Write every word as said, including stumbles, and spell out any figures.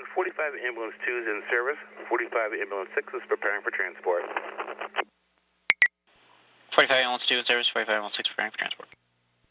forty-five ambulance two is in service. forty-five ambulance six is preparing for transport. forty-five ambulance two in service. forty-five ambulance six preparing for transport.